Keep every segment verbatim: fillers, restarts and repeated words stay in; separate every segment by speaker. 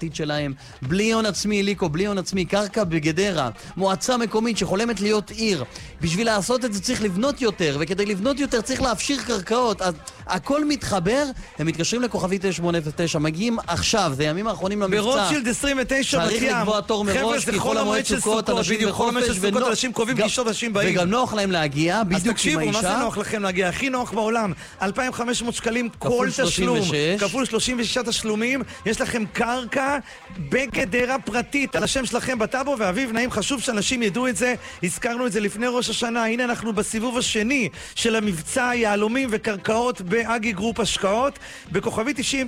Speaker 1: הפרטית שלהם, בלי הון עצמי, ליקו, בלי הון עצמי, קרקע בגדרה, מועצה מקומית שחולמת להיות עיר. בשביל לעשות את זה צריך לבנות יותר, וכדי לבנות יותר צריך להפשיר קרקעות. אז הכל מתחבר, הם מתקשרים לכוכבי תשע שמונה אפס תשע, מגיעים עכשיו, זה ימים האחרונים למבצע.
Speaker 2: ברודשילד עשרים ותשע בת ים.
Speaker 1: צריך לקבוע תור מראש, כי כל המועד סוכות, אנשים בחופש,
Speaker 2: אנשים קובעים פגישות, אנשים באים.
Speaker 1: וגם נוח להם להגיע, בדיוק עם האישה.
Speaker 2: אז תקשיבו, מה זה נוח לכם להגיע? הכי נוח בעולם. אלפיים וחמש מאות שקלים כל תשלום. כפול שלושים ושש תשלומים. יש לכם קרקע בגדרה פרטית על השם שלכם בטאבו, ואביב נעים, חשוב שאנשים ידעו את זה. הזכרנו את זה לפני ראש השנה. הנה אנחנו בסיבוב השני של המבצע יהלומים וקרקעות באגי גרופ השקעות. בכוכבי תשעים,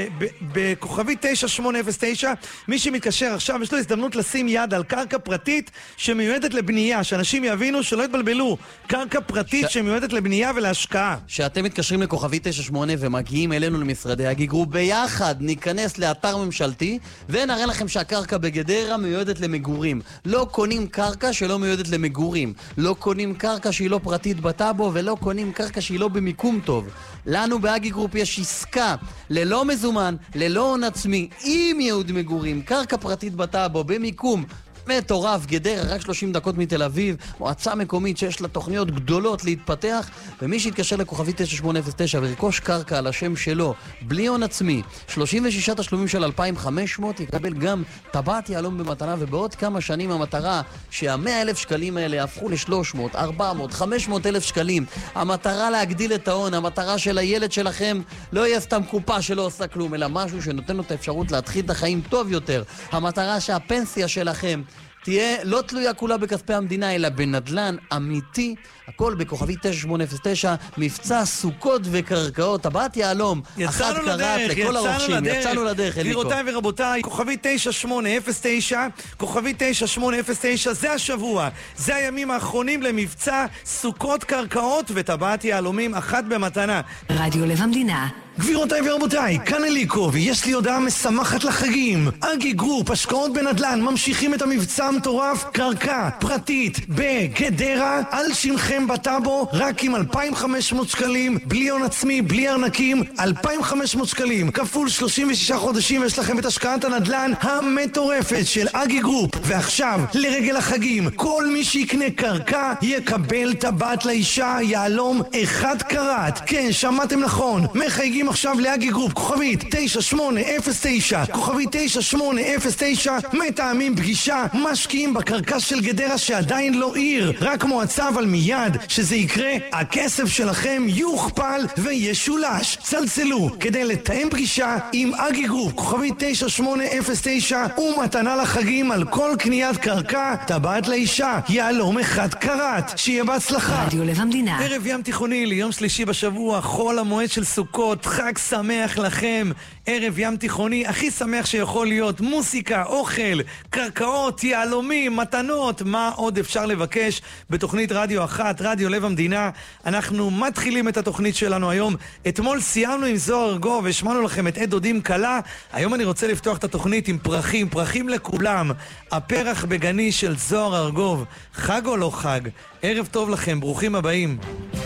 Speaker 2: בכוכבי תשע שמונה אפס תשע, מי שמתקשר עכשיו יש לו הזדמנות לשים יד על קרקע פרטית שמיועדת לבנייה, שאנשים יבינו, שלא יתבלבלו, קרקע פרטית ש... שמיועדת לבנייה ולהשקעה. שאתם מתקשרים לכוכבי תשע שמונה ומגיעים אלינו למשרדי אגי גרופ, ביחד ניכנס לאתר ממשלתי ונראה לכם שהקרקע בגדרה מיועדת למגורים. לא קונים קרקע שלא מיועדת למגורים, לא קונים קרקע שהיא לא פרטית בטאבו, ולא קונים קרקע שהיא לא במיקום טוב. לנו באגי גרופ יש עסקה ללא מזומן, ללא הון עצמי, עם ייעוד מגורים, קרקע פרטית בטאבו, במיקום מטורף, גדרה, רק שלושים דקות מתל אביב, מועצה מקומית שיש לה תוכניות גדולות להתפתח, ומי שיתקשר לכוכבי תשע שמונה אפס תשע ורכוש קרקע על השם שלו, בלי הון עצמי, שלושים ושש תשלומים של אלפיים וחמש מאות, יקבל גם טבעת יהלום במתנה, ובעוד כמה שנים המטרה שה-מאה אלף שקלים האלה יהפכו ל-שלוש מאות, ארבע מאות, חמש מאות אלף שקלים. המטרה להגדיל את ההון, המטרה של הילד שלכם לא יהיה סתם קופה שלא עושה כלום, אלא משהו שנותן לו את האפשרות להתחיל את החיים טוב יותר. המטרה שהפנסיה שלכם תהיה לא תלויה כולה בכספי המדינה, אלא בנדלן אמיתי. הכל בכוכבי תשע שמונה אפס תשע, מבצע סוכות וקרקעות, טבעת יהלום, אחת קרת לכל הרוכשים. יצאנו לדרך, אליקו. גבירותיי ורבותיי, כוכבי תשע שמונה אפס תשע, כוכבי תשע שמונה אפס תשע, זה השבוע, זה הימים האחרונים למבצע סוכות קרקעות וטבעת יהלומים, אחת במתנה.
Speaker 3: רדיו לב המדינה.
Speaker 2: גבירותיי ורבותיי, כאן אליקו, ויש לי הודעה משמחת לחגים. אגי גרופ, השקעות בנדלן, ממשיכים את המבצע המטורף, קרקע פרטית בגדרה, על שמכם בטאבו, רק עם אלפיים וחמש מאות שקלים, בלי הון עצמי, בלי ארנקים, אלפיים וחמש מאות שקלים, כפול שלושים ושש חודשים, ויש לכם את השקעת הנדלן המטורפת של אגי גרופ. ועכשיו, לרגל החגים, כל מי שיקנה קרקע, יקבל טבעת לאישה, יהלום, אחד קרת. כן, שמעתם נכון, מחייגים עכשיו לאגי גרופ, כוכבית תשע שמונה אפס תשע, כוכבית תשע שמונה אפס תשע, מתאמים פגישה, משקיעים בקרקע של גדרה שעדיין לא עיר, רק מועצה, אבל מיד שזה יקרה, הכסף שלכם יוכפל וישולש. צלצלו כדי לתאם פגישה עם אגי גרופ, כוכבית תשע שמונה אפס תשע, ומתנה לחגים על כל קניית קרקע, טבעת לאישה, יהלום אחד קרת. שיהיה בהצלחה.
Speaker 3: רדיו לב המדינה.
Speaker 2: ערב ים תיכוני ליום שלישי בשבוע, חול המועד של סוכות, חג שמח לכם. ערב ים תיכוני הכי שמח שיכול להיות, מוסיקה, אוכל, קרקעות, יהלומים, מתנות, מה עוד אפשר לבקש בתוכנית רדיו אחת, רדיו לב המדינה. אנחנו מתחילים את התוכנית שלנו היום. אתמול סיימנו עם זוהר ארגוב והשמענו לכם את עד דודים קלה. היום אני רוצה לפתוח את התוכנית עם פרחים, פרחים לכולם. הפרח בגני של זוהר ארגוב. חג או לא חג? ערב טוב לכם, ברוכים הבאים.